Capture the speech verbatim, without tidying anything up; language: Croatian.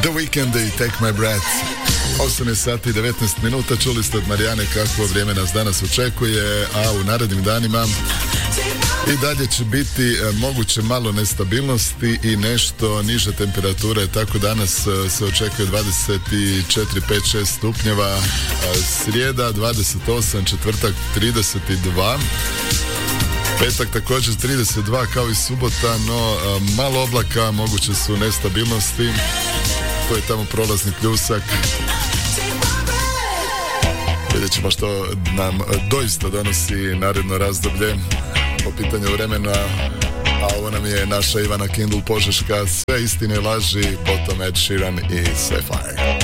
The Weeknd i Take My Breath. osam sati i devetnaest minuta. Čuli ste od Marijane kako vrijeme nas danas očekuje, a u narednim danima i dalje će biti e, moguće malo nestabilnosti i nešto niže temperature. Tako danas e, se očekuje dvadeset četiri, pet, šest stupnjeva, e, srijeda dvadeset osam, četvrtak trideset dva, petak također trideset dva kao i subota, no e, malo oblaka, moguće su nestabilnosti. To je tamo prolazni pljusak. Vidjet ćemo što nam doista donosi naredno razdoblje po pitanju vremena, a ovo nam je naša Ivana Kindl Požeška, sve istine laži, potom Ed Sheeran i Sapphire.